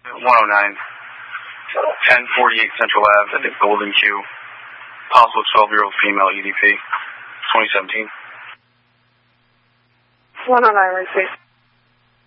109, 1048 Central Ave at the Golden Q. Possible 12-year-old female EDP, 2017. 109, receive.